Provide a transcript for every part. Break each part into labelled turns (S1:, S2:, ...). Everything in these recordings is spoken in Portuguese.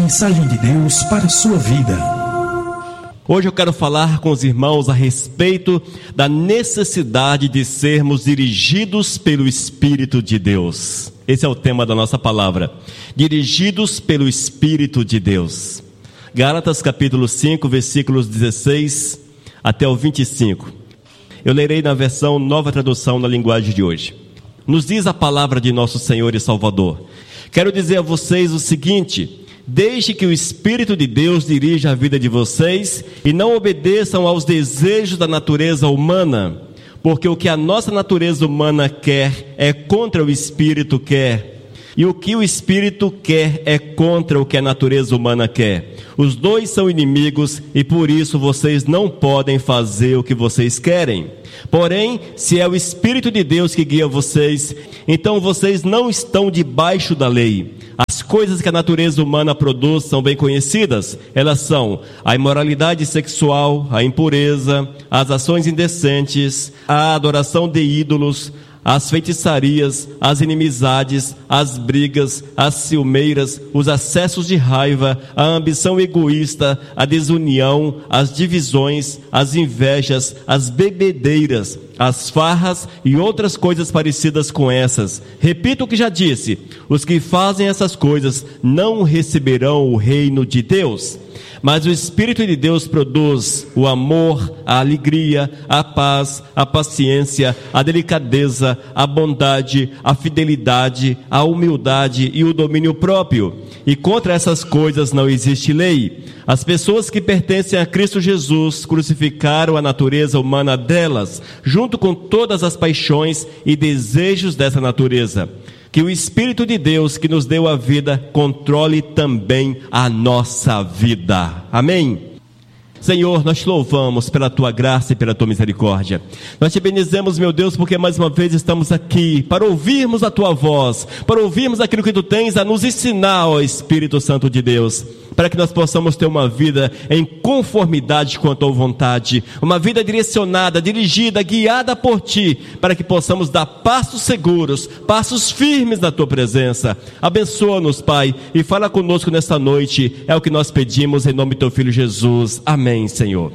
S1: mensagem de Deus para a sua vida.
S2: Hoje eu quero falar com os irmãos a respeito da necessidade de sermos dirigidos pelo Espírito de Deus. Esse é o tema da nossa palavra, dirigidos pelo Espírito de Deus. Gálatas capítulo 5, versículos 16 até o 25. Eu lerei na versão Nova Tradução na linguagem de hoje. Nos diz a palavra de nosso Senhor e Salvador: quero dizer a vocês o seguinte: deixe que o Espírito de Deus dirija a vida de vocês e não obedeçam aos desejos da natureza humana, porque o que a nossa natureza humana quer é contra o Espírito quer, e o que o Espírito quer é contra o que a natureza humana quer. Os dois são inimigos e por isso vocês não podem fazer o que vocês querem. Porém, se é o Espírito de Deus que guia vocês, então vocês não estão debaixo da lei. As coisas que a natureza humana produz são bem conhecidas. Elas são a imoralidade sexual, a impureza, as ações indecentes, a adoração de ídolos, as feitiçarias, as inimizades, as brigas, as ciumeiras, os acessos de raiva, a ambição egoísta, a desunião, as divisões, as invejas, as bebedeiras, as farras e outras coisas parecidas com essas. Repito o que já disse: os que fazem essas coisas não receberão o reino de Deus. Mas o Espírito de Deus produz o amor, a alegria, a paz, a paciência, a delicadeza, a bondade, a fidelidade, a humildade e o domínio próprio. E contra essas coisas não existe lei. As pessoas que pertencem a Cristo Jesus crucificaram a natureza humana delas, junto com todas as paixões e desejos dessa natureza. Que o Espírito de Deus que nos deu a vida controle também a nossa vida. Amém? Senhor, nós te louvamos pela tua graça e pela tua misericórdia. Nós te bendizemos, meu Deus, porque mais uma vez estamos aqui para ouvirmos a tua voz, para ouvirmos aquilo que tu tens a nos ensinar, ó Espírito Santo de Deus, para que nós possamos ter uma vida em conformidade com a tua vontade, uma vida direcionada, dirigida, guiada por ti, para que possamos dar passos seguros, passos firmes na tua presença. Abençoa-nos, Pai, e fala conosco nesta noite. É o que nós pedimos em nome do teu Filho Jesus. Amém, Senhor.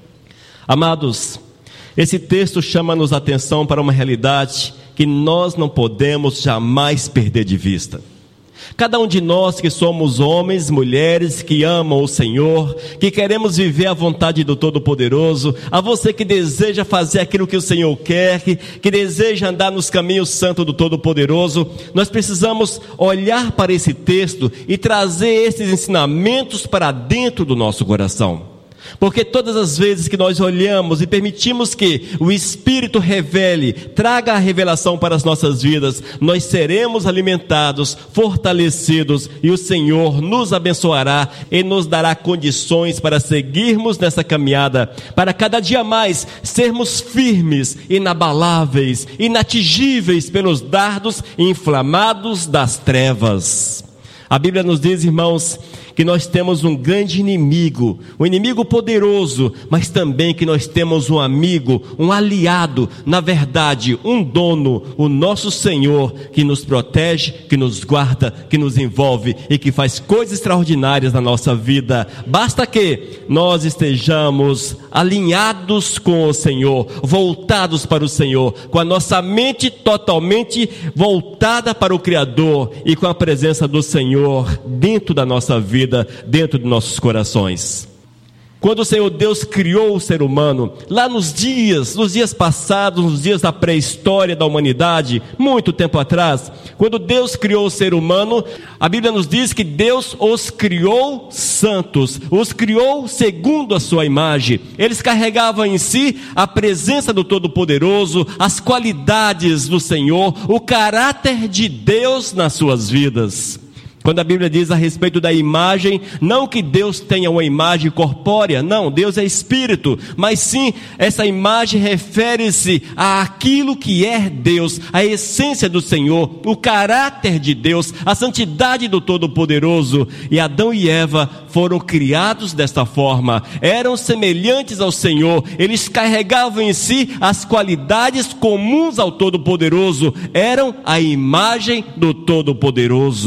S2: Amados, esse texto chama-nos a atenção para uma realidade que nós não podemos jamais perder de vista. Cada um de nós que somos homens, mulheres, que amam o Senhor, que queremos viver a vontade do Todo-Poderoso, a você que deseja fazer aquilo que o Senhor quer, que deseja andar nos caminhos santos do Todo-Poderoso, nós precisamos olhar para esse texto e trazer esses ensinamentos para dentro do nosso coração. Porque todas as vezes que nós olhamos e permitimos que o Espírito revele, traga a revelação para as nossas vidas, nós seremos alimentados, fortalecidos, e o Senhor nos abençoará e nos dará condições para seguirmos nessa caminhada, para cada dia mais sermos firmes, inabaláveis, inatingíveis pelos dardos inflamados das trevas. A Bíblia nos diz, irmãos, que nós temos um grande inimigo, um inimigo poderoso, mas também que nós temos um amigo, um aliado, na verdade, um dono, o nosso Senhor, que nos protege, que nos guarda, que nos envolve e que faz coisas extraordinárias na nossa vida. Basta que nós estejamos alinhados com o Senhor, voltados para o Senhor, com a nossa mente totalmente voltada para o Criador e com a presença do Senhor dentro da nossa vida, dentro de nossos corações. Quando o Senhor Deus criou o ser humano, lá nos dias passados, nos dias da pré-história da humanidade, muito tempo atrás, quando Deus criou o ser humano, a Bíblia nos diz que Deus os criou santos, os criou segundo a sua imagem. Eles carregavam em si a presença do Todo-Poderoso, as qualidades do Senhor, o caráter de Deus nas suas vidas. Quando a Bíblia diz a respeito da imagem, não que Deus tenha uma imagem corpórea, não, Deus é espírito, mas sim, essa imagem refere-se àquilo que é Deus, a essência do Senhor, o caráter de Deus, a santidade do Todo-Poderoso. E Adão e Eva foram criados desta forma, eram semelhantes ao Senhor, eles carregavam em si as qualidades comuns ao Todo-Poderoso, eram a imagem do Todo-Poderoso.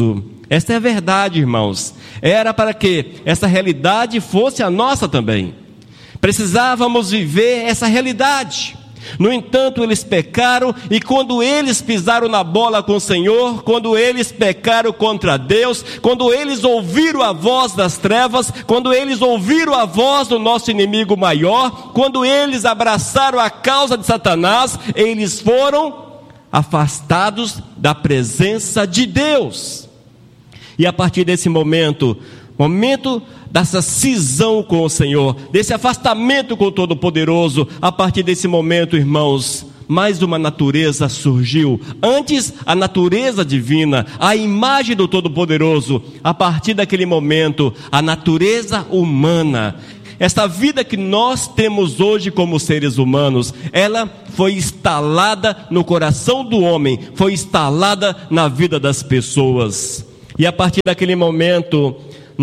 S2: Esta é a verdade, irmãos. Era para que essa realidade fosse a nossa também. Precisávamos viver essa realidade. No entanto, eles pecaram, e quando eles pisaram na bola com o Senhor, quando eles pecaram contra Deus, quando eles ouviram a voz das trevas, quando eles ouviram a voz do nosso inimigo maior, quando eles abraçaram a causa de Satanás, eles foram afastados da presença de Deus. E a partir desse momento dessa cisão com o Senhor, desse afastamento com o Todo-Poderoso, a partir desse momento, irmãos, mais uma natureza surgiu. Antes, a natureza divina, a imagem do Todo-Poderoso. A partir daquele momento, a natureza humana. Esta vida que nós temos hoje como seres humanos, ela foi instalada no coração do homem, foi instalada na vida das pessoas. E a partir daquele momento,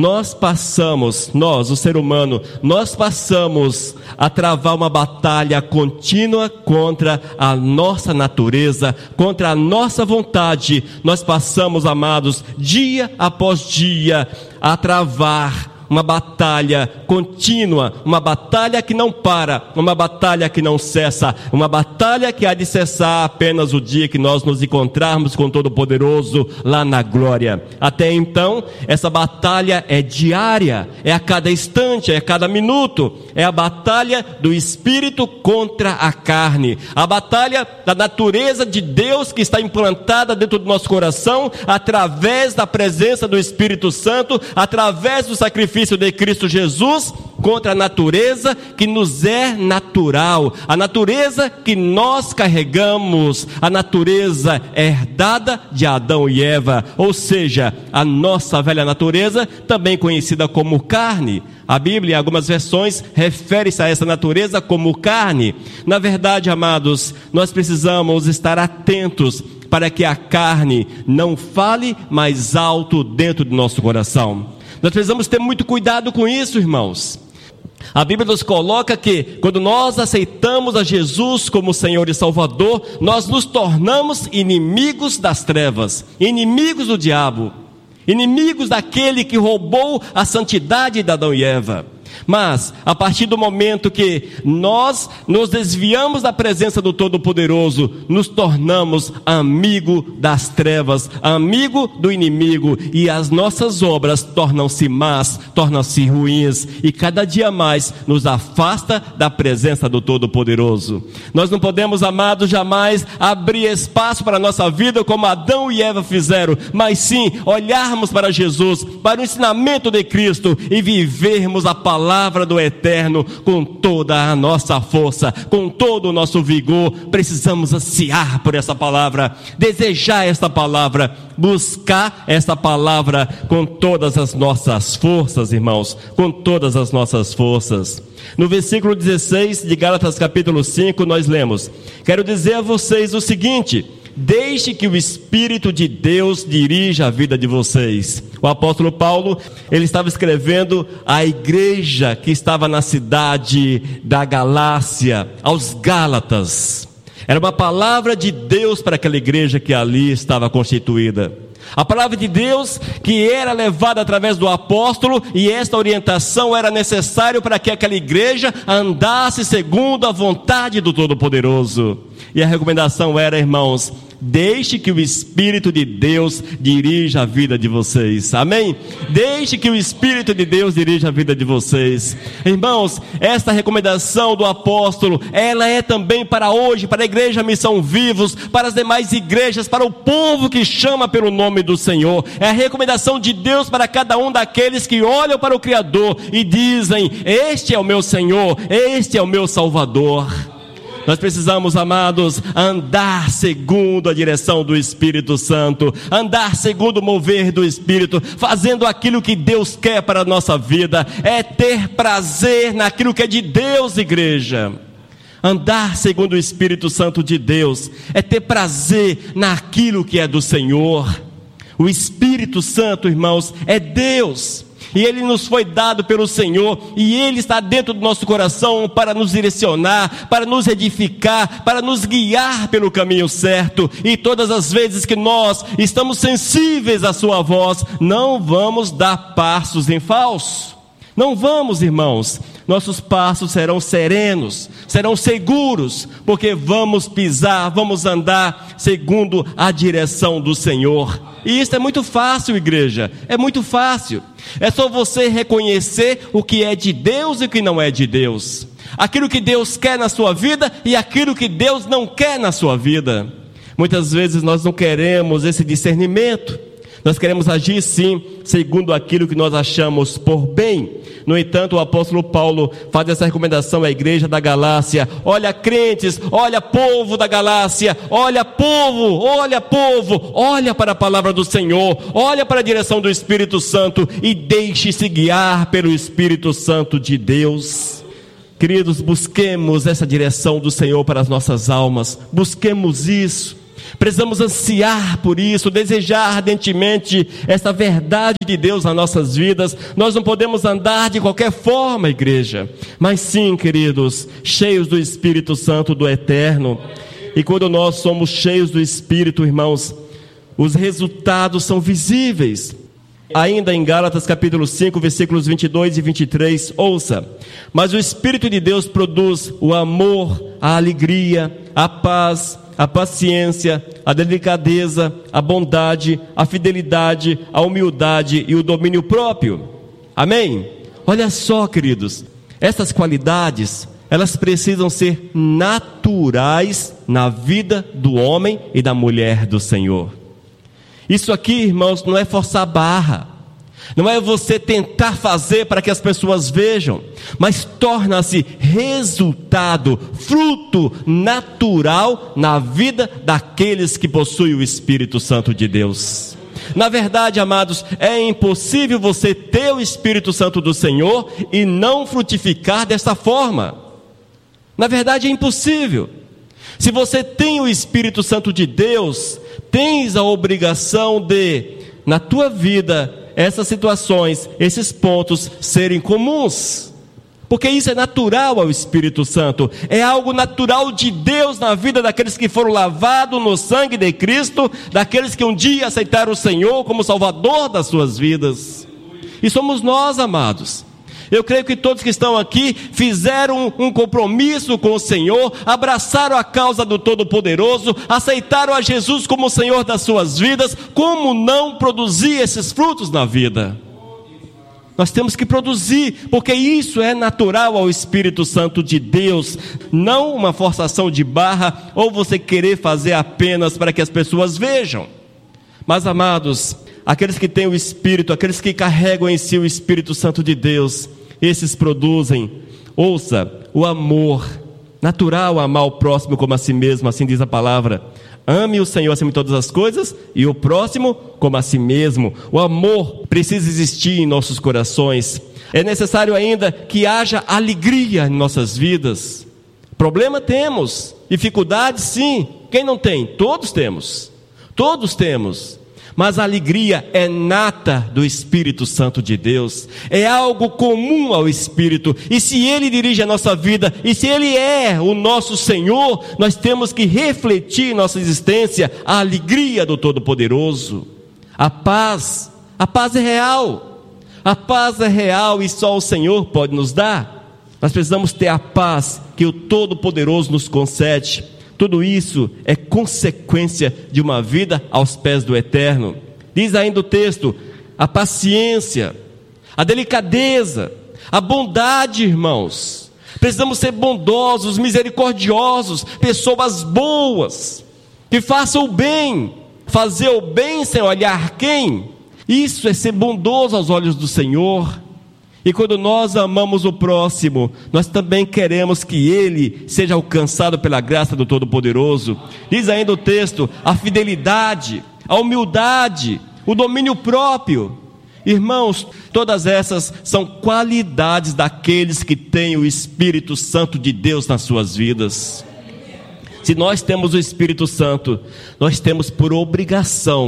S2: o ser humano, nós passamos a travar uma batalha contínua contra a nossa natureza, contra a nossa vontade. Nós passamos, amados, dia após dia, a travar uma batalha contínua, uma batalha que não para, uma batalha que não cessa, uma batalha que há de cessar apenas o dia que nós nos encontrarmos com o Todo-Poderoso lá na glória. Até então, essa batalha é diária, é a cada instante, é a cada minuto, é a batalha do Espírito contra a carne, a batalha da natureza de Deus que está implantada dentro do nosso coração, através da presença do Espírito Santo, através do sacrifício de Cristo Jesus, contra a natureza que nos é natural, a natureza que nós carregamos, a natureza herdada de Adão e Eva, ou seja, a nossa velha natureza, também conhecida como carne. A Bíblia, em algumas versões, refere-se a essa natureza como carne. Na verdade, amados, nós precisamos estar atentos para que a carne não fale mais alto dentro do nosso coração. Nós precisamos ter muito cuidado com isso, irmãos. A Bíblia nos coloca que quando nós aceitamos a Jesus como Senhor e Salvador, nós nos tornamos inimigos das trevas, inimigos do diabo, inimigos daquele que roubou a santidade de Adão e Eva. Mas, a partir do momento que nós nos desviamos da presença do Todo-Poderoso, nos tornamos amigo das trevas, amigo do inimigo, e as nossas obras tornam-se más, tornam-se ruins, e cada dia mais nos afasta da presença do Todo-Poderoso. Nós não podemos, amados, jamais abrir espaço para a nossa vida como Adão e Eva fizeram, mas sim olharmos para Jesus, para o ensinamento de Cristo, e vivermos a palavra do Eterno com toda a nossa força, com todo o nosso vigor. Precisamos ansiar por essa palavra, desejar essa palavra, buscar essa palavra com todas as nossas forças, irmãos, com todas as nossas forças. No versículo 16 de Gálatas capítulo 5, nós lemos: quero dizer a vocês o seguinte: deixe que o Espírito de Deus dirija a vida de vocês. O apóstolo Paulo, ele estava escrevendo à igreja que estava na cidade da Galácia, aos Gálatas. Era uma palavra de Deus para aquela igreja que ali estava constituída. A palavra de Deus que era levada através do apóstolo, e esta orientação era necessária para que aquela igreja andasse segundo a vontade do Todo-Poderoso. E a recomendação era, irmãos, deixe que o Espírito de Deus dirija a vida de vocês. Amém? Deixe que o Espírito de Deus dirija a vida de vocês. Irmãos, esta recomendação do apóstolo, ela é também para hoje, para a igreja Missão Vivos, para as demais igrejas, para o povo que chama pelo nome do Senhor. É a recomendação de Deus para cada um daqueles que olham para o Criador e dizem: este é o meu Senhor, este é o meu Salvador. Nós precisamos, amados, andar segundo a direção do Espírito Santo, andar segundo o mover do Espírito, fazendo aquilo que Deus quer para a nossa vida, é ter prazer naquilo que é de Deus, igreja. Andar segundo o Espírito Santo de Deus é ter prazer naquilo que é do Senhor. O Espírito Santo, irmãos, é Deus. e ele nos foi dado pelo Senhor, e ele está dentro do nosso coração para nos direcionar, para nos edificar, para nos guiar pelo caminho certo. E todas as vezes que nós estamos sensíveis à sua voz, não vamos dar passos em falso. Não vamos, irmãos. Nossos passos serão serenos, serão seguros, porque vamos pisar, vamos andar segundo a direção do Senhor. E isso é muito fácil, igreja, é muito fácil. É só você reconhecer o que é de Deus e o que não é de Deus. Aquilo que Deus quer na sua vida e aquilo que Deus não quer na sua vida. Muitas vezes nós não queremos esse discernimento. Nós queremos agir sim, segundo aquilo que nós achamos por bem. No entanto, o apóstolo Paulo faz essa recomendação à igreja da Galácia: olha, crentes, olha, povo da Galácia, olha, povo, olha para a palavra do Senhor, olha para a direção do Espírito Santo e deixe-se guiar pelo Espírito Santo de Deus. Queridos, busquemos essa direção do Senhor para as nossas almas, busquemos isso. Precisamos ansiar por isso, desejar ardentemente essa verdade de Deus nas nossas vidas. Nós não podemos andar de qualquer forma, igreja, mas sim, queridos, cheios do Espírito Santo do Eterno. E quando nós somos cheios do Espírito, irmãos, os resultados são visíveis. Ainda em Gálatas capítulo 5, versículos 22 e 23, ouça: mas o Espírito de Deus produz o amor, a alegria, a paz, a paciência, a delicadeza, a bondade, a fidelidade, a humildade e o domínio próprio. Amém? Olha só, queridos, essas qualidades, elas precisam ser naturais na vida do homem e da mulher do Senhor. Isso aqui, irmãos, não é forçar a barra, não é você tentar fazer para que as pessoas vejam, mas torna-se resultado, fruto natural na vida daqueles que possuem o Espírito Santo de Deus. Na verdade, amados, é impossível você ter o Espírito Santo do Senhor e não frutificar dessa forma. Na verdade, é impossível. Se você tem o Espírito Santo de Deus, tens a obrigação de, na tua vida, essas situações, esses pontos serem comuns, porque isso é natural ao Espírito Santo, é algo natural de Deus na vida daqueles que foram lavados no sangue de Cristo, daqueles que um dia aceitaram o Senhor como Salvador das suas vidas. E somos nós, amados. Eu creio que todos que estão aqui fizeram um compromisso com o Senhor, abraçaram a causa do Todo-Poderoso, aceitaram a Jesus como o Senhor das suas vidas. Como não produzir esses frutos na vida? Nós temos que produzir, porque isso é natural ao Espírito Santo de Deus, não uma forçação de barra, ou você querer fazer apenas para que as pessoas vejam. Mas, amados, aqueles que têm o Espírito, aqueles que carregam em si o Espírito Santo de Deus, esses produzem, ouça, o amor, natural amar o próximo como a si mesmo, assim diz a palavra. Ame o Senhor acima de todas as coisas e o próximo como a si mesmo. O amor precisa existir em nossos corações. É necessário ainda que haja alegria em nossas vidas. Problema temos, dificuldade sim, quem não tem? Todos temos, mas a alegria é nata do Espírito Santo de Deus, é algo comum ao Espírito, e se Ele dirige a nossa vida, e se Ele é o nosso Senhor, nós temos que refletir em nossa existência a alegria do Todo-Poderoso. A paz é real e só o Senhor pode nos dar. Nós precisamos ter a paz que o Todo-Poderoso nos concede. Tudo isso é consequência de uma vida aos pés do Eterno. Diz ainda o texto, a paciência, a delicadeza, a bondade, irmãos. Precisamos ser bondosos, misericordiosos, pessoas boas, que façam o bem, fazer o bem sem olhar quem. Isso é ser bondoso aos olhos do Senhor. E quando nós amamos o próximo, nós também queremos que ele seja alcançado pela graça do Todo-Poderoso. Diz ainda o texto, a fidelidade, a humildade, o domínio próprio. Irmãos, todas essas são qualidades daqueles que têm o Espírito Santo de Deus nas suas vidas. Se nós temos o Espírito Santo, nós temos por obrigação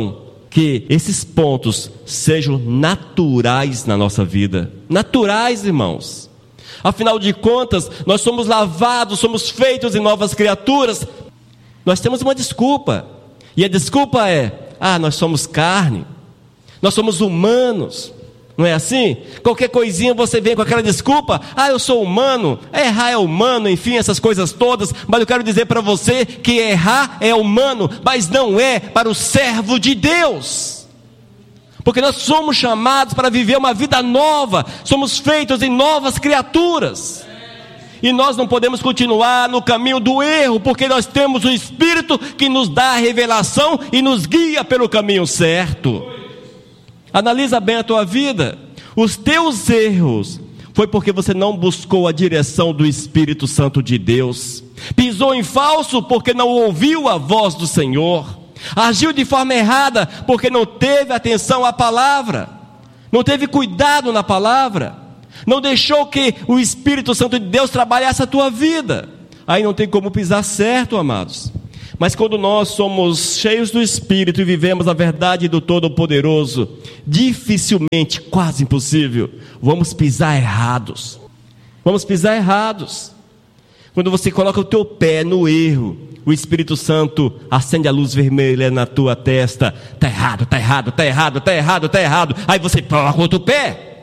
S2: que esses pontos sejam naturais na nossa vida. Naturais, irmãos. Afinal de contas, nós somos lavados, somos feitos em novas criaturas. Nós temos uma desculpa. E a desculpa é: nós somos carne, nós somos humanos. Não é assim? Qualquer coisinha você vem com aquela desculpa: eu sou humano, errar é humano, enfim, essas coisas todas. Mas eu quero dizer para você que errar é humano, mas não é para o servo de Deus. Porque nós somos chamados para viver uma vida nova, somos feitos em novas criaturas. E nós não podemos continuar no caminho do erro, porque nós temos o Espírito que nos dá a revelação e nos guia pelo caminho certo. Analisa bem a tua vida. Os teus erros foi porque você não buscou a direção do Espírito Santo de Deus. Pisou em falso porque não ouviu a voz do Senhor. Agiu de forma errada porque não teve atenção à palavra, não teve cuidado na palavra, não deixou que o Espírito Santo de Deus trabalhasse a tua vida. Aí não tem como pisar certo, amados. Mas quando nós somos cheios do Espírito e vivemos a verdade do Todo-Poderoso, dificilmente, quase impossível, vamos pisar errados. Vamos pisar errados. Quando você coloca o teu pé no erro, o Espírito Santo acende a luz vermelha na tua testa. Está errado, está errado, está errado, está errado, está errado. Aí você coloca o outro pé.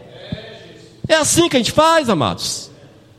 S2: É assim que a gente faz, amados.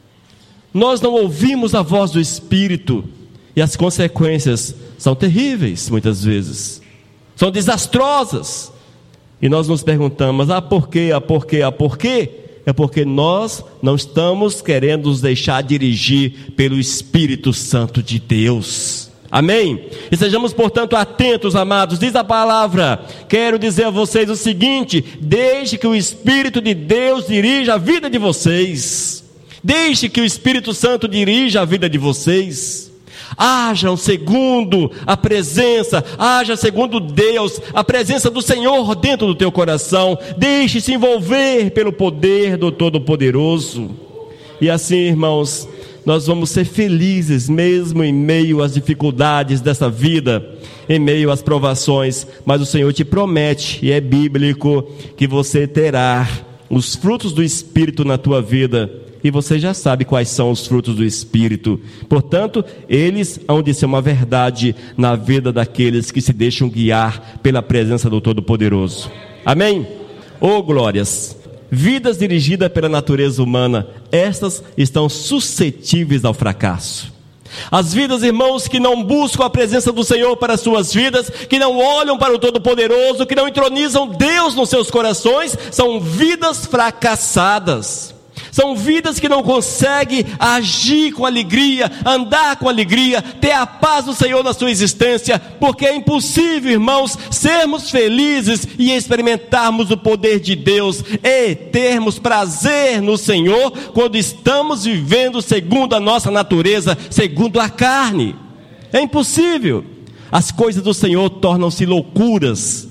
S2: Nós não ouvimos a voz do Espírito. E as consequências são terríveis, muitas vezes. São desastrosas. E nós nos perguntamos: por quê? Por quê? É porque nós não estamos querendo nos deixar dirigir pelo Espírito Santo de Deus. Amém? E sejamos, portanto, atentos, amados. Diz a palavra: quero dizer a vocês o seguinte: deixe que o Espírito de Deus dirija a vida de vocês. Deixe que o Espírito Santo dirija a vida de vocês. Hajam segundo a presença, haja segundo Deus, a presença do Senhor dentro do teu coração. Deixe-se envolver pelo poder do Todo-Poderoso. E assim, irmãos, nós vamos ser felizes mesmo em meio às dificuldades dessa vida, em meio às provações. Mas o Senhor te promete, e é bíblico, que você terá os frutos do Espírito na tua vida. E você já sabe quais são os frutos do Espírito. Portanto, eles hão de ser uma verdade na vida daqueles que se deixam guiar pela presença do Todo-Poderoso. Amém? Oh, glórias! Vidas dirigidas pela natureza humana, estas estão suscetíveis ao fracasso. As vidas, irmãos, que não buscam a presença do Senhor para as suas vidas, que não olham para o Todo-Poderoso, que não entronizam Deus nos seus corações, são vidas fracassadas. São vidas que não conseguem agir com alegria, andar com alegria, ter a paz do Senhor na sua existência, porque é impossível, irmãos, sermos felizes e experimentarmos o poder de Deus e termos prazer no Senhor quando estamos vivendo segundo a nossa natureza, segundo a carne. É impossível. As coisas do Senhor tornam-se loucuras.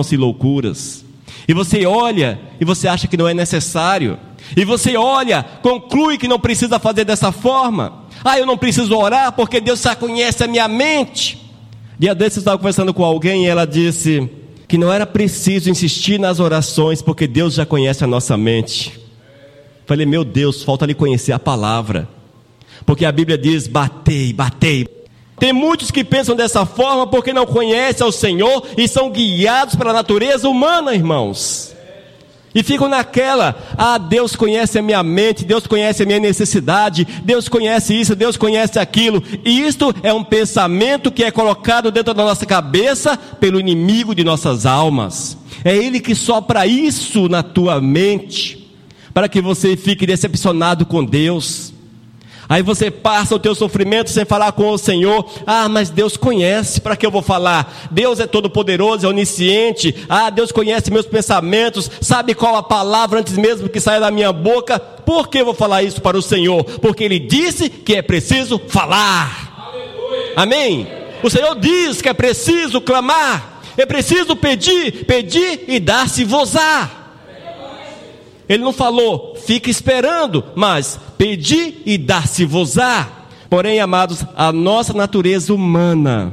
S2: E você olha e você acha que não é necessário. E você olha, conclui que não precisa fazer dessa forma. Eu não preciso orar porque Deus já conhece a minha mente. Dia desses eu estava conversando com alguém e ela disse que não era preciso insistir nas orações porque Deus já conhece a nossa mente. Falei: meu Deus, falta lhe conhecer a palavra, porque a Bíblia diz: batei, batei. Tem muitos que pensam dessa forma porque não conhecem ao Senhor e são guiados pela natureza humana, irmãos. E ficam naquela: Deus conhece a minha mente, Deus conhece a minha necessidade, Deus conhece isso, Deus conhece aquilo. E isto é um pensamento que é colocado dentro da nossa cabeça pelo inimigo de nossas almas. É ele que sopra isso na tua mente, para que você fique decepcionado com Deus. Aí você passa o teu sofrimento sem falar com o Senhor. Mas Deus conhece, para que eu vou falar? Deus é todo poderoso, é onisciente. Deus conhece meus pensamentos, sabe qual a palavra antes mesmo que saia da minha boca. Por que eu vou falar isso para o Senhor? Porque Ele disse que é preciso falar. Aleluia. Amém? O Senhor diz que é preciso clamar, é preciso pedir e dar-se-vos-á. Ele não falou: fique esperando, mas pedir e dar-se-vos-á. Porém, amados, a nossa natureza humana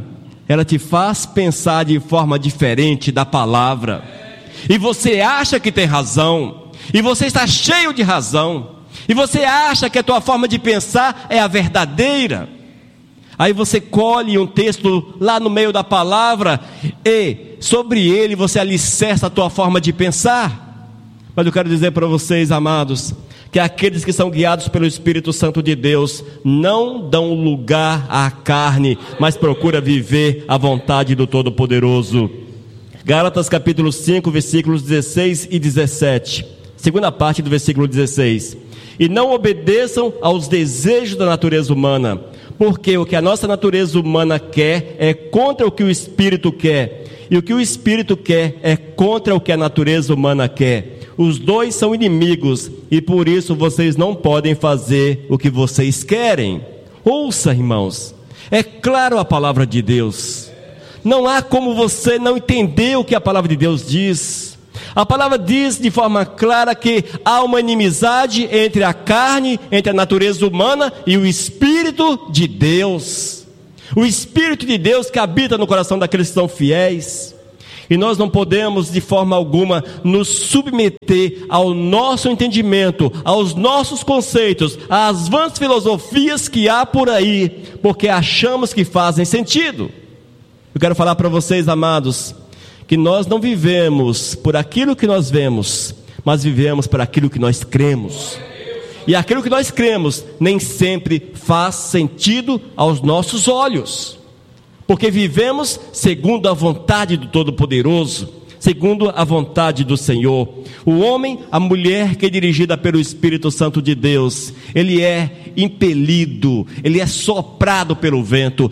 S2: ela te faz pensar de forma diferente da palavra. E você acha que tem razão, e você está cheio de razão, e você acha que a tua forma de pensar é a verdadeira. Aí você colhe um texto lá no meio da palavra e sobre ele você alicerça a tua forma de pensar. Mas eu quero dizer para vocês, amados, que aqueles que são guiados pelo Espírito Santo de Deus não dão lugar à carne, mas procura viver a vontade do Todo-Poderoso. Gálatas capítulo 5, versículos 16 e 17, segunda parte do versículo 16. E não obedeçam aos desejos da natureza humana, porque o que a nossa natureza humana quer é contra o que o Espírito quer, e o que o Espírito quer é contra o que a natureza humana quer. Os dois são inimigos, e por isso vocês não podem fazer o que vocês querem. Ouça, irmãos, é claro a palavra de Deus. Não há como você não entender o que a palavra de Deus diz. A palavra diz de forma clara que há uma inimizade entre a carne, entre a natureza humana e o Espírito de Deus. O Espírito de Deus que habita no coração daqueles que são fiéis. E nós não podemos de forma alguma nos submeter ao nosso entendimento, aos nossos conceitos, às vãs filosofias que há por aí, porque achamos que fazem sentido. Eu quero falar para vocês, amados, que nós não vivemos por aquilo que nós vemos, mas vivemos por aquilo que nós cremos. E aquilo que nós cremos nem sempre faz sentido aos nossos olhos, porque vivemos segundo a vontade do Todo-Poderoso, segundo a vontade do Senhor. O homem, a mulher que é dirigida pelo Espírito Santo de Deus, ele é impelido, ele é soprado pelo vento,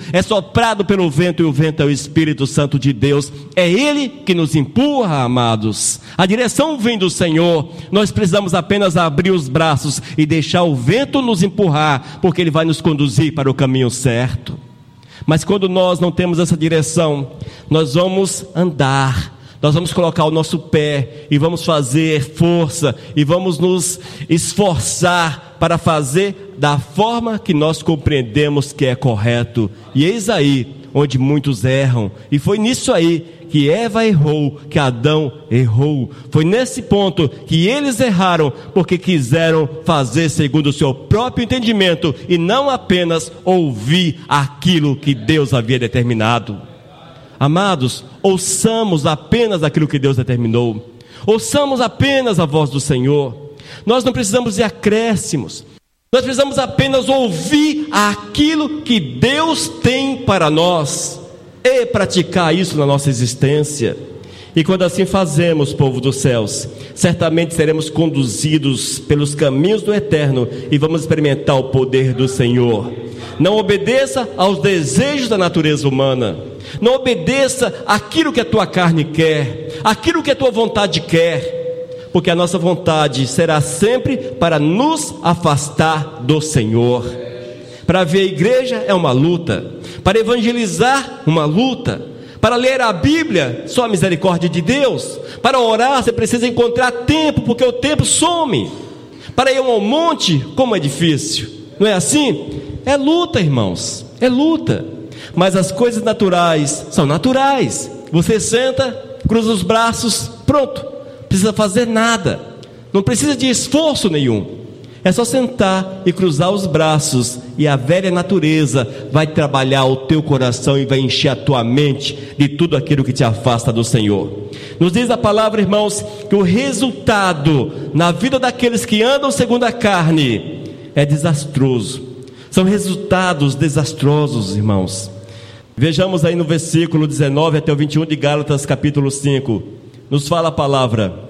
S2: e o vento é o Espírito Santo de Deus. É ele que nos empurra, amados. A direção vem do Senhor, nós precisamos apenas abrir os braços e deixar o vento nos empurrar, porque ele vai nos conduzir para o caminho certo. Mas quando nós não temos essa direção, nós vamos andar, nós vamos colocar o nosso pé e vamos fazer força e vamos nos esforçar para fazer da forma que nós compreendemos que é correto. E eis aí onde muitos erram, e foi nisso aí que Eva errou, que Adão errou. Foi nesse ponto que eles erraram, porque quiseram fazer segundo o seu próprio entendimento e não apenas ouvir aquilo que Deus havia determinado. Amados, ouçamos apenas aquilo que Deus determinou, ouçamos apenas a voz do Senhor. Nós não precisamos de acréscimos, nós precisamos apenas ouvir aquilo que Deus tem para nós e praticar isso na nossa existência. E quando assim fazemos, povo dos céus, certamente seremos conduzidos pelos caminhos do Eterno e vamos experimentar o poder do Senhor. Não obedeça aos desejos da natureza humana, não obedeça aquilo que a tua carne quer, aquilo que a tua vontade quer, porque a nossa vontade será sempre para nos afastar do Senhor. Para ver a igreja é uma luta, para evangelizar uma luta, para ler a Bíblia só a misericórdia de Deus, para orar você precisa encontrar tempo, porque o tempo some. Para ir ao monte, como é difícil, não é assim? É luta, irmãos, é luta. Mas as coisas naturais são naturais. Você senta, cruza os braços, pronto, não precisa fazer nada, não precisa de esforço nenhum. É só sentar e cruzar os braços, e a velha natureza vai trabalhar o teu coração e vai encher a tua mente de tudo aquilo que te afasta do Senhor. Nos diz a palavra, irmãos, que o resultado na vida daqueles que andam segundo a carne é desastroso. São resultados desastrosos, irmãos. Vejamos aí no versículo 19 até o 21 de Gálatas capítulo 5. Nos fala a palavra: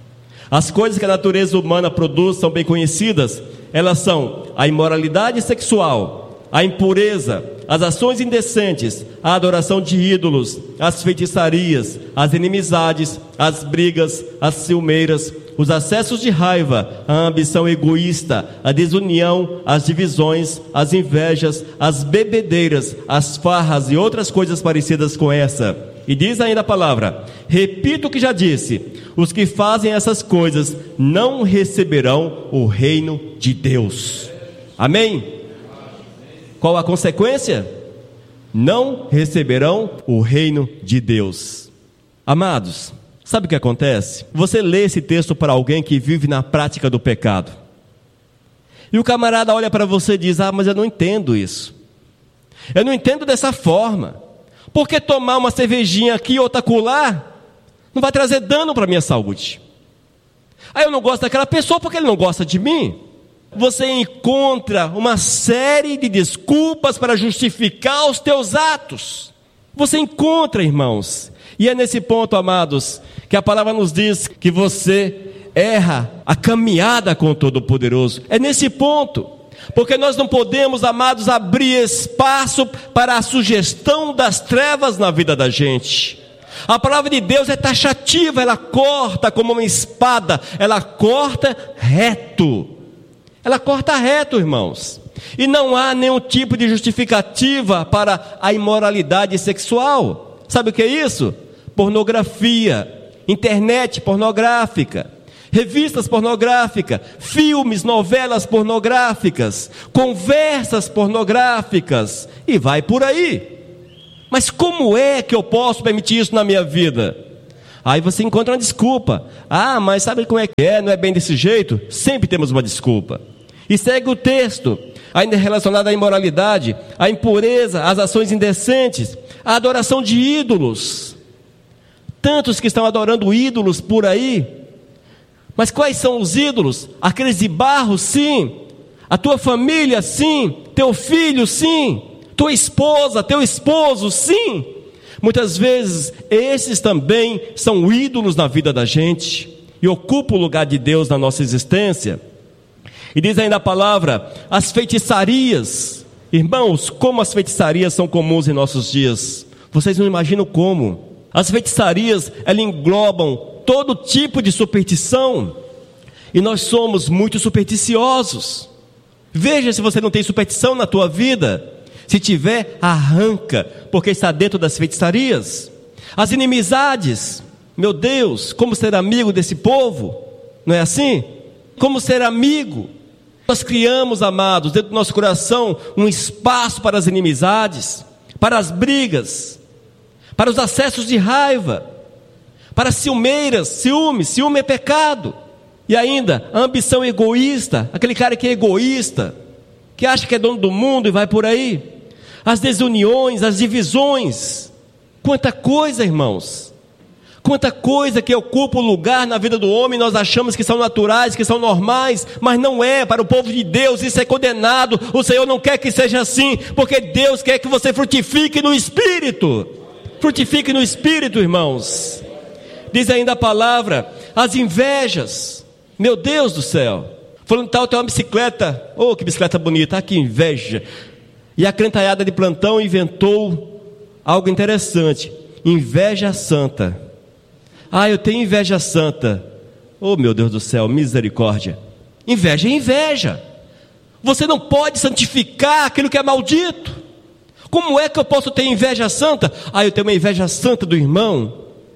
S2: as coisas que a natureza humana produz são bem conhecidas. Elas são a imoralidade sexual, a impureza, as ações indecentes, a adoração de ídolos, as feitiçarias, as inimizades, as brigas, as ciumeiras, os acessos de raiva, a ambição egoísta, a desunião, as divisões, as invejas, as bebedeiras, as farras e outras coisas parecidas com essa. E diz ainda a palavra: repito o que já disse, os que fazem essas coisas não receberão o reino de Deus. Amém? Qual a consequência? não receberão o reino de Deus. Amados, sabe o que acontece? Você lê esse texto para alguém que vive na prática do pecado. E o camarada olha para você e diz: mas eu não entendo isso. Eu não entendo dessa forma. Porque tomar uma cervejinha aqui, outra acolá, não vai trazer dano para a minha saúde. Eu não gosto daquela pessoa porque ele não gosta de mim. Você encontra uma série de desculpas para justificar os teus atos. Você encontra, irmãos. E é nesse ponto, amados, que a palavra nos diz que você erra a caminhada com o Todo-Poderoso. É nesse ponto. Porque nós não podemos, amados, abrir espaço para a sugestão das trevas na vida da gente. A palavra de Deus é taxativa, ela corta como uma espada, ela corta reto. Ela corta reto, irmãos. E não há nenhum tipo de justificativa para a imoralidade sexual. Sabe o que é isso? Pornografia, internet pornográfica, revistas pornográficas, filmes, novelas pornográficas, conversas pornográficas, e vai por aí. Mas como é que eu posso permitir isso na minha vida? Aí você encontra uma desculpa. Mas sabe como é que é? Não é bem desse jeito? Sempre temos uma desculpa. E segue o texto, ainda relacionado à imoralidade, à impureza, às ações indecentes, à adoração de ídolos. Tantos que estão adorando ídolos por aí. Mas quais são os ídolos? Aqueles de barro, sim. A tua família, sim. Teu filho, sim. Tua esposa, teu esposo, sim. Muitas vezes, esses também são ídolos na vida da gente e ocupam o lugar de Deus na nossa existência. E diz ainda a palavra, as feitiçarias. Irmãos, como as feitiçarias são comuns em nossos dias. Vocês não imaginam como. As feitiçarias, elas englobam todo tipo de superstição. E nós somos muito supersticiosos. Veja se você não tem superstição na tua vida. Se tiver, arranca, porque está dentro das feitiçarias. As inimizades. Meu Deus, como ser amigo desse povo? Não é assim? Como ser amigo? Nós criamos, amados, dentro do nosso coração, um espaço para as inimizades, para as brigas, para os acessos de raiva, para as ciumeiras, ciúme é pecado. E ainda, a ambição egoísta, aquele cara que é egoísta, que acha que é dono do mundo e vai por aí. As desuniões, as divisões, quanta coisa, irmãos. Quanta coisa que ocupa o lugar na vida do homem, nós achamos que são naturais, que são normais, mas não é. Para o povo de Deus isso é condenado. O Senhor não quer que seja assim, porque Deus quer que você frutifique no Espírito. Frutifique no Espírito, irmãos. Diz ainda a palavra, as invejas. Meu Deus do céu. Falando tal, tem uma bicicleta. Oh, que bicicleta bonita, que inveja. E a crentalhada de plantão inventou algo interessante. Inveja santa. Eu tenho inveja santa. Oh, meu Deus do céu, misericórdia. Inveja é inveja. Você não pode santificar aquilo que é maldito. Como é que eu posso ter inveja santa? Eu tenho uma inveja santa do irmão.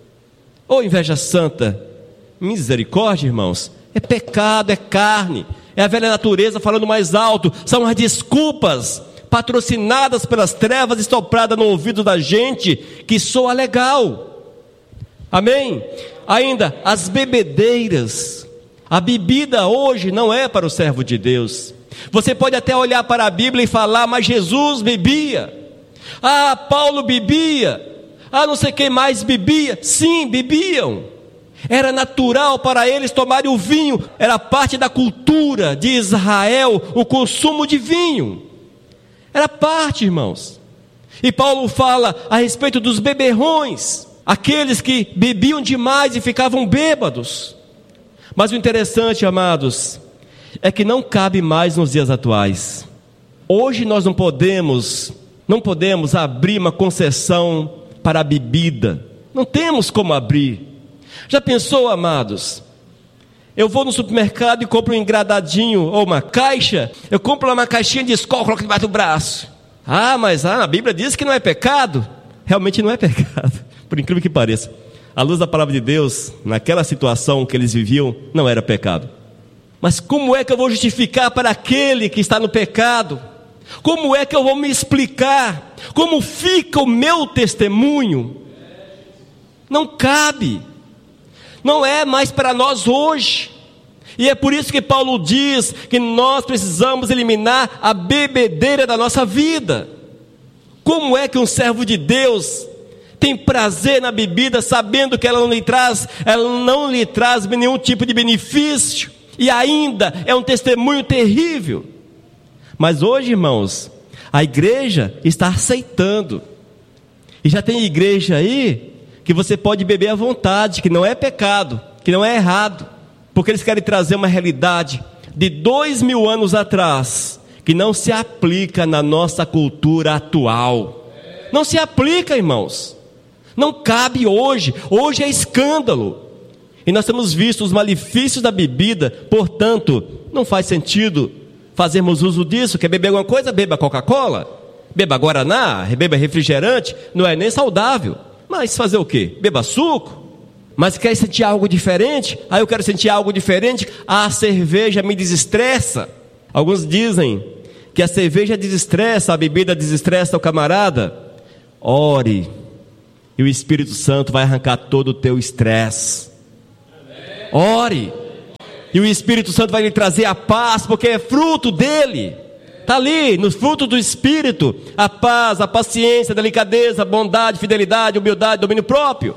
S2: Oh, inveja santa. Misericórdia, irmãos. É pecado, é carne. É a velha natureza falando mais alto. São as desculpas patrocinadas pelas trevas, estopradas no ouvido da gente, que soa legal. Amém? Ainda, as bebedeiras. A bebida hoje não é para o servo de Deus. Você pode até olhar para a Bíblia e falar, mas Jesus bebia. Paulo bebia. Não sei quem mais bebia. Sim, bebiam. Era natural para eles tomarem o vinho. Era parte da cultura de Israel, o consumo de vinho. Era parte, irmãos. E Paulo fala a respeito dos beberrões, aqueles que bebiam demais e ficavam bêbados. Mas o interessante, amados, é que não cabe mais nos dias atuais. Hoje nós não podemos abrir uma concessão para a bebida. Não temos como abrir. Já pensou, amados? Eu vou no supermercado e compro um engradadinho ou uma caixa. Eu compro uma caixinha de Skol, coloco debaixo do braço. Mas a Bíblia diz que não é pecado. Realmente não é pecado, por incrível que pareça. À luz da palavra de Deus, naquela situação que eles viviam, não era pecado. Mas como é que eu vou justificar para aquele que está no pecado? Como é que eu vou me explicar? Como fica o meu testemunho? Não cabe. Não é mais para nós hoje. E é por isso que Paulo diz que nós precisamos eliminar a bebedeira da nossa vida. Como é que um servo de Deus tem prazer na bebida, sabendo que ela não lhe traz nenhum tipo de benefício, e ainda é um testemunho terrível? Mas hoje, irmãos, a igreja está aceitando. E já tem igreja aí que você pode beber à vontade, que não é pecado, que não é errado, porque eles querem trazer uma realidade de 2000 anos atrás, que não se aplica na nossa cultura atual. Não se aplica, irmãos. Não cabe hoje. Hoje é escândalo. E nós temos visto os malefícios da bebida. Portanto, não faz sentido fazermos uso disso. Quer beber alguma coisa? Beba Coca-Cola, beba Guaraná, beba refrigerante. Não é nem saudável. Mas fazer o quê? Beba suco. Mas quer sentir algo diferente? Eu quero sentir algo diferente. A cerveja me desestressa. Alguns dizem que a cerveja desestressa, a bebida desestressa o camarada. Ore, e o Espírito Santo vai arrancar todo o teu estresse. Ore, e o Espírito Santo vai lhe trazer a paz, porque é fruto dele. Está ali, no fruto do Espírito, a paz, a paciência, a delicadeza, a bondade, fidelidade, humildade, domínio próprio.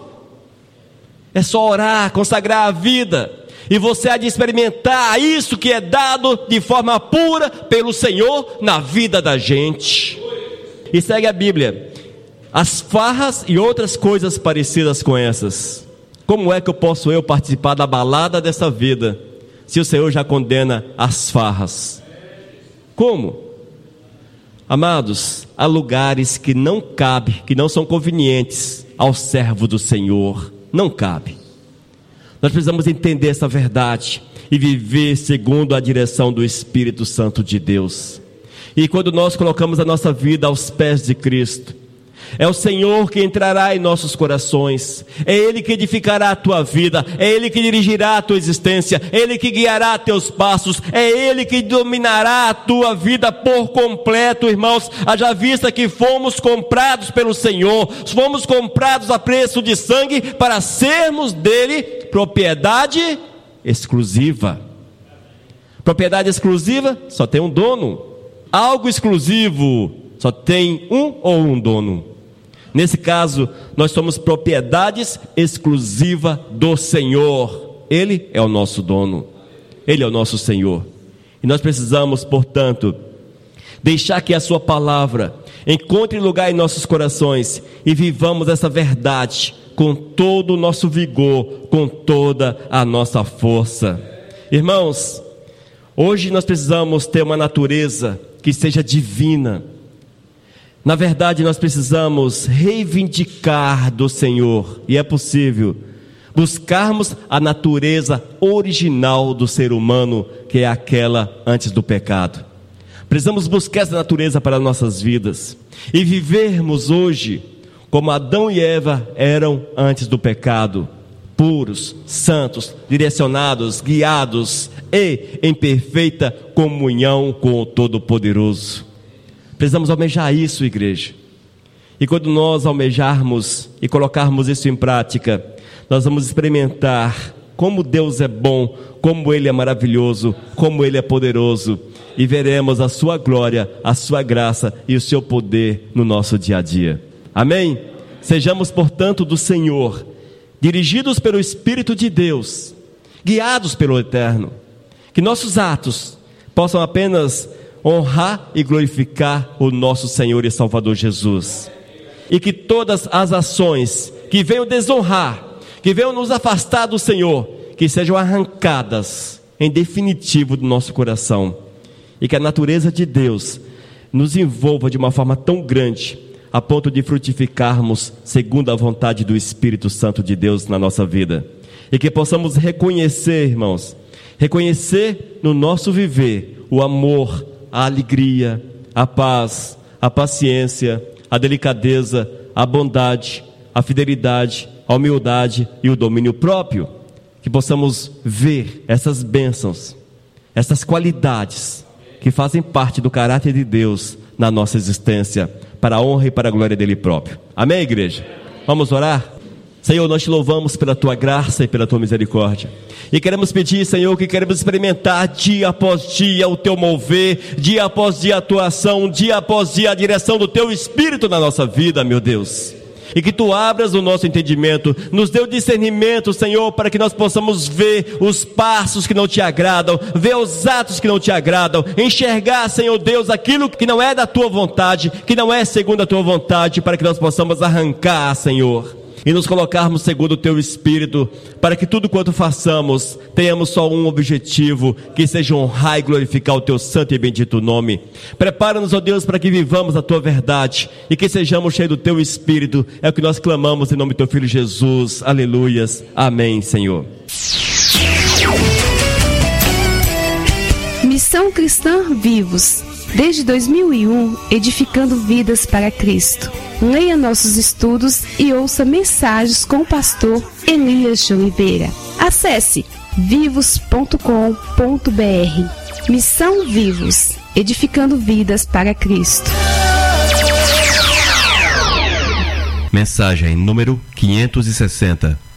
S2: É só orar, consagrar a vida, e você há de experimentar isso que é dado de forma pura pelo Senhor na vida da gente. E segue a Bíblia: as farras e outras coisas parecidas com essas. Como é que eu posso participar da balada dessa vida, se o Senhor já condena as farras? Como? Amados, há lugares que não cabe, que não são convenientes ao servo do Senhor. Não cabe. Nós precisamos entender essa verdade e viver segundo a direção do Espírito Santo de Deus. E quando nós colocamos a nossa vida aos pés de Cristo, é o Senhor que entrará em nossos corações, é Ele que edificará a tua vida, é Ele que dirigirá a tua existência, é Ele que guiará teus passos, é Ele que dominará a tua vida por completo, irmãos. Haja vista que fomos comprados pelo Senhor, fomos comprados a preço de sangue para sermos dele propriedade exclusiva. Propriedade exclusiva só tem um dono. Algo exclusivo só tem um ou um dono. Nesse caso, nós somos propriedades exclusiva do Senhor. Ele é o nosso dono, Ele é o nosso Senhor. E nós precisamos, portanto, deixar que a sua palavra encontre lugar em nossos corações e vivamos essa verdade com todo o nosso vigor, com toda a nossa força. Irmãos, hoje nós precisamos ter uma natureza que seja divina. Na verdade, nós precisamos reivindicar do Senhor, e é possível, buscarmos a natureza original do ser humano, que é aquela antes do pecado. Precisamos buscar essa natureza para nossas vidas, e vivermos hoje como Adão e Eva eram antes do pecado, puros, santos, direcionados, guiados e em perfeita comunhão com o Todo-Poderoso. Precisamos almejar isso, igreja. E quando nós almejarmos e colocarmos isso em prática, nós vamos experimentar como Deus é bom, como Ele é maravilhoso, como Ele é poderoso, e veremos a sua glória, a sua graça e o seu poder no nosso dia a dia. Amém? Sejamos, portanto, do Senhor, dirigidos pelo Espírito de Deus, guiados pelo Eterno, que nossos atos possam apenas honrar e glorificar o nosso Senhor e Salvador Jesus, e que todas as ações que venham desonrar, que venham nos afastar do Senhor, que sejam arrancadas em definitivo do nosso coração, e que a natureza de Deus nos envolva de uma forma tão grande, a ponto de frutificarmos segundo a vontade do Espírito Santo de Deus na nossa vida, e que possamos reconhecer, irmãos, reconhecer no nosso viver o amor, a alegria, a paz, a paciência, a delicadeza, a bondade, a fidelidade, a humildade e o domínio próprio. Que possamos ver essas bênçãos, essas qualidades que fazem parte do caráter de Deus na nossa existência, para a honra e para a glória dele próprio. Amém, igreja? Vamos orar? Senhor, nós te louvamos pela tua graça e pela tua misericórdia. E queremos pedir, Senhor, que queremos experimentar dia após dia o teu mover, dia após dia a tua ação, dia após dia a direção do teu Espírito na nossa vida, meu Deus. E que tu abras o nosso entendimento, nos dê o discernimento, Senhor, para que nós possamos ver os passos que não te agradam, ver os atos que não te agradam, enxergar, Senhor Deus, aquilo que não é da tua vontade, que não é segundo a tua vontade, para que nós possamos arrancar, Senhor, e nos colocarmos segundo o teu Espírito, para que tudo quanto façamos, tenhamos só um objetivo, que seja honrar e glorificar o teu santo e bendito nome. Prepara-nos, ó Deus, para que vivamos a tua verdade, e que sejamos cheios do teu Espírito, é o que nós clamamos em nome do teu Filho Jesus, aleluias, amém, Senhor.
S3: Missão Cristã Vivos, desde 2001, edificando vidas para Cristo. Leia nossos estudos e ouça mensagens com o pastor Elias de Oliveira. Acesse vivos.com.br. Missão Vivos, edificando vidas para Cristo.
S2: Mensagem número 560.